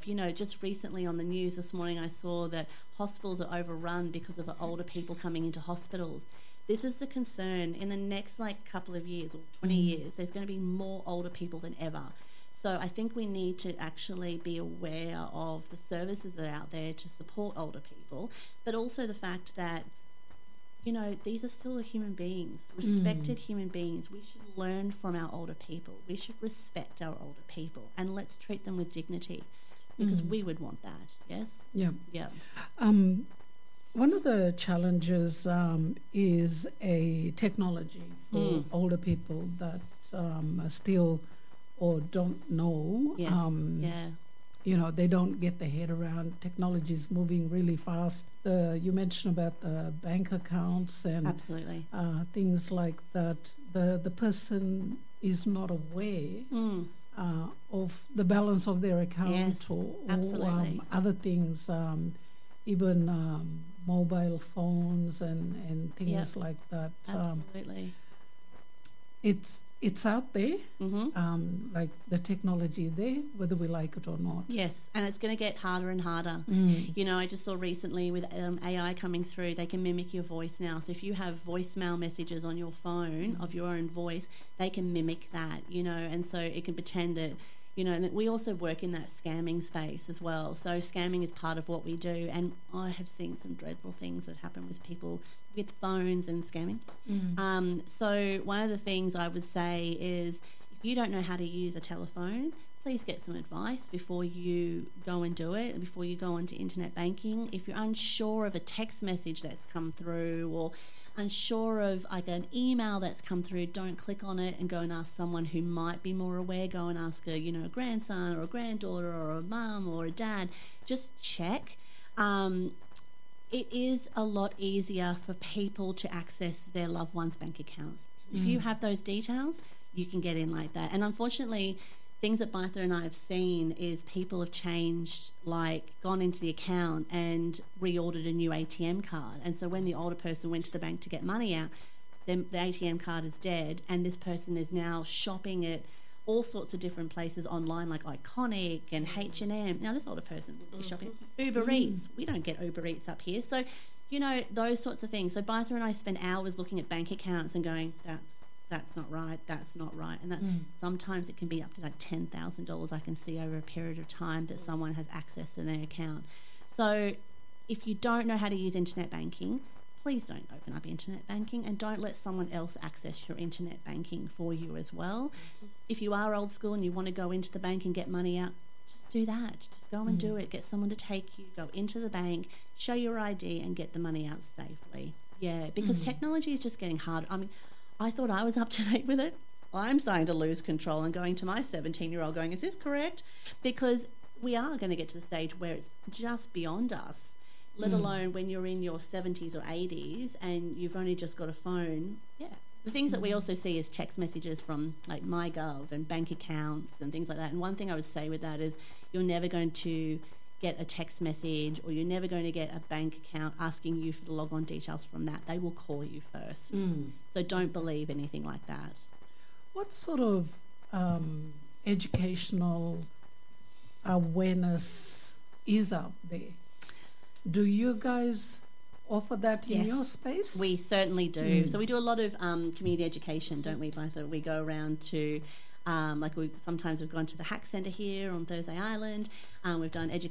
of, just recently on the news this morning I saw that hospitals are overrun because of older people coming into hospitals. This is a concern. In the next couple of years or 20 years, there's going to be more older people than ever. So I think we need to actually be aware of the services that are out there to support older people, but also the fact that, these are still human beings, respected human beings. We should learn from our older people. We should respect our older people, and let's treat them with dignity, because we would want that, yes? Yeah. Yeah. One of the challenges is a technology for older people that are still or don't know. Yes. They don't get their head around. Technology is moving really fast. You mentioned about the bank accounts and absolutely things like that. The person is not aware of the balance of their account or other things, even mobile phones and things like that. Absolutely. It's out there, like the technology there, whether we like it or not. Yes, and it's going to get harder and harder. I just saw recently with AI coming through, they can mimic your voice now. So if you have voicemail messages on your phone of your own voice, they can mimic that, and so it can pretend that, and we also work in that scamming space as well. So scamming is part of what we do, and I have seen some dreadful things that happen with people with phones and scamming. So one of the things I would say is, if you don't know how to use a telephone, please get some advice before you go and do it, and before you go onto internet banking. If you're unsure of a text message that's come through, or unsure of an email that's come through, don't click on it and go and ask someone who might be more aware. Go and ask a grandson or a granddaughter or a mum or a dad. Just check. It is a lot easier for people to access their loved ones' bank accounts. If you have those details, you can get in like that. And unfortunately, things that Martha and I have seen is people have changed, gone into the account and reordered a new ATM card. And so when the older person went to the bank to get money out, then the ATM card is dead, and this person is now shopping at all sorts of different places online, like Iconic and H&M. Now, this older person would be shopping Uber Eats. We don't get Uber Eats up here. So, those sorts of things. So Martha and I spend hours looking at bank accounts and going, that's not right, that's not right. And that sometimes it can be up to $10,000 I can see over a period of time that someone has access to their account. So if you don't know how to use internet banking, please don't open up internet banking, and don't let someone else access your internet banking for you as well. If you are old school and you want to go into the bank and get money out, just do that. Just go and do it. Get someone to take you, go into the bank, show your ID and get the money out safely. Yeah, because technology is just getting harder. I mean, I thought I was up to date with it. I'm starting to lose control and going to my 17-year-old going, is this correct? Because we are going to get to the stage where it's just beyond us, let alone when you're in your 70s or 80s and you've only just got a phone. Yeah. The things that we also see is text messages from MyGov and bank accounts and things like that. And one thing I would say with that is, you're never going to get a text message, or you're never going to get a bank account asking you for the log-on details from that. They will call you first. So don't believe anything like that. What sort of educational awareness is out there? Do you guys offer that in your space? We certainly do. So we do a lot of community education, don't we, Martha? We go around to, sometimes we've gone to the Hack Centre here on Thursday Island. We've done education